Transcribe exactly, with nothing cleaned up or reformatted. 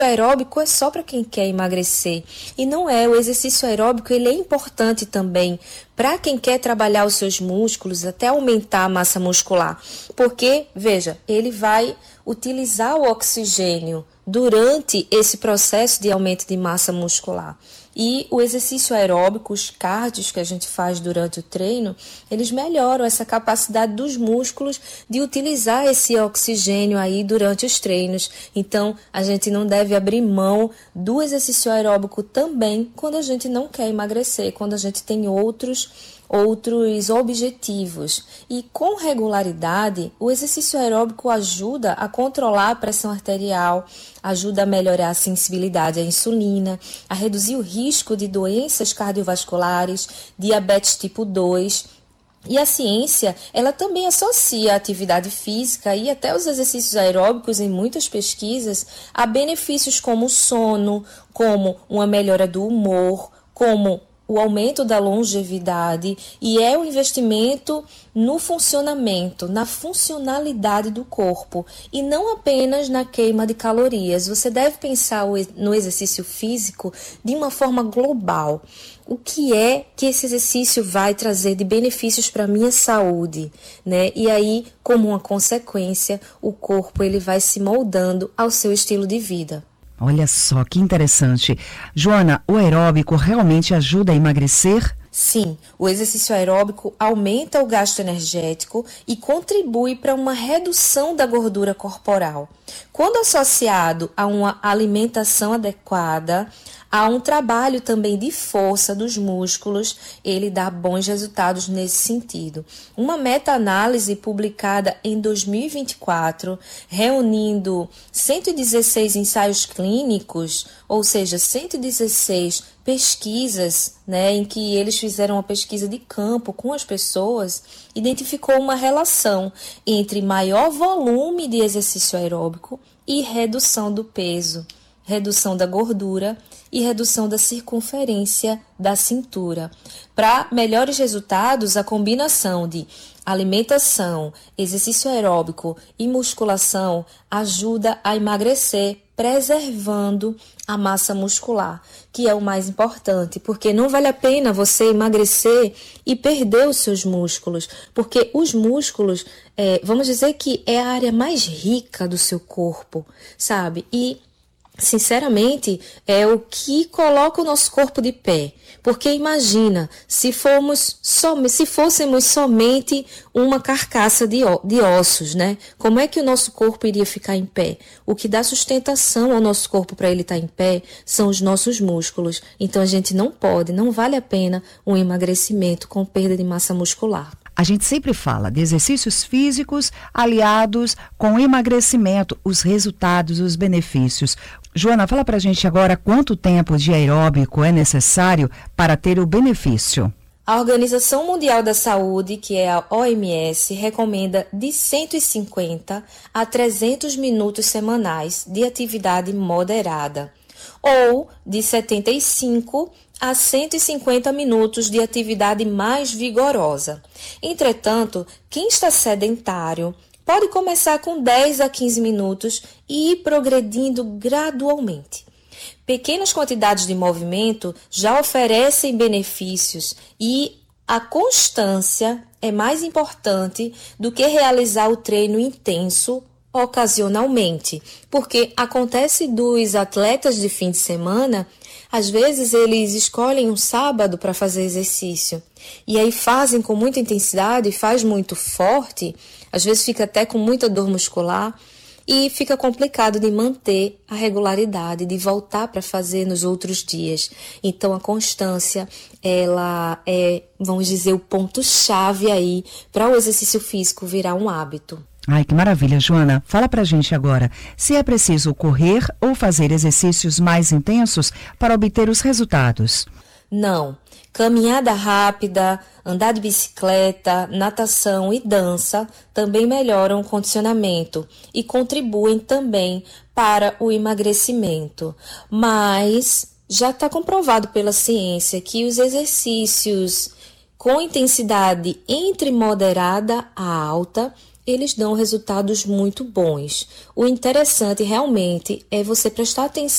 aeróbico é só para quem quer emagrecer. E não é, o exercício aeróbico ele é importante também para quem quer trabalhar os seus músculos, até aumentar a massa muscular. Porque, veja, ele vai utilizar o oxigênio durante esse processo de aumento de massa muscular. E o exercício aeróbico, os cardios que a gente faz durante o treino, eles melhoram essa capacidade dos músculos de utilizar esse oxigênio aí durante os treinos. Então, a gente não deve abrir mão do exercício aeróbico também quando a gente não quer emagrecer, quando a gente tem outros outros objetivos. E com regularidade, o exercício aeróbico ajuda a controlar a pressão arterial, ajuda a melhorar a sensibilidade à insulina, a reduzir o risco de doenças cardiovasculares, diabetes tipo dois. E a ciência, ela também associa a atividade física e até os exercícios aeróbicos em muitas pesquisas a benefícios como o sono, como uma melhora do humor, como o aumento da longevidade, e é um investimento no funcionamento, na funcionalidade do corpo e não apenas na queima de calorias. Você deve pensar no exercício físico de uma forma global. O que é que esse exercício vai trazer de benefícios para a minha saúde, né? E aí, como uma consequência, o corpo ele vai se moldando ao seu estilo de vida. Olha só que interessante. Joana, o aeróbico realmente ajuda a emagrecer? Sim, o exercício aeróbico aumenta o gasto energético e contribui para uma redução da gordura corporal. Quando associado a uma alimentação adequada, há um trabalho também de força dos músculos, ele dá bons resultados nesse sentido. Uma meta-análise publicada em dois mil e vinte e quatro, reunindo cento e dezesseis ensaios clínicos, ou seja, cento e dezesseis pesquisas, né, em que eles fizeram uma pesquisa de campo com as pessoas, identificou uma relação entre maior volume de exercício aeróbico e redução do peso, redução da gordura e redução da circunferência da cintura. Para melhores resultados, a combinação de alimentação, exercício aeróbico e musculação ajuda a emagrecer, preservando a massa muscular, que é o mais importante, porque não vale a pena você emagrecer e perder os seus músculos, porque os músculos, é, vamos dizer que é a área mais rica do seu corpo, sabe? E sinceramente, é o que coloca o nosso corpo de pé. Porque imagina, se, formos som, se fôssemos somente uma carcaça de, de ossos, né? Como é que o nosso corpo iria ficar em pé? O que dá sustentação ao nosso corpo para ele estar em pé são os nossos músculos. Então a gente não pode, não vale a pena um emagrecimento com perda de massa muscular. A gente sempre fala de exercícios físicos aliados com emagrecimento, os resultados, os benefícios. Joana, fala pra gente agora quanto tempo de aeróbico é necessário para ter o benefício. A Organização Mundial da Saúde, que é a O M S, recomenda de cento e cinquenta a trezentos minutos semanais de atividade moderada, ou de setenta e cinco a cento e cinquenta minutos de atividade mais vigorosa. Entretanto, quem está sedentário pode começar com dez a quinze minutos e ir progredindo gradualmente. Pequenas quantidades de movimento já oferecem benefícios e a constância é mais importante do que realizar o treino intenso ocasionalmente, porque acontece dos atletas de fim de semana, às vezes eles escolhem um sábado para fazer exercício e aí fazem com muita intensidade, faz muito forte, às vezes fica até com muita dor muscular e fica complicado de manter a regularidade, de voltar para fazer nos outros dias. Então a constância, ela é, vamos dizer, o ponto-chave aí para o exercício físico virar um hábito. Ai, que maravilha, Joana. Fala pra gente agora, se é preciso correr ou fazer exercícios mais intensos para obter os resultados. Não. Caminhada rápida, andar de bicicleta, natação e dança também melhoram o condicionamento e contribuem também para o emagrecimento. Mas já está comprovado pela ciência que os exercícios com intensidade entre moderada a alta, eles dão resultados muito bons. O interessante realmente é você prestar atenção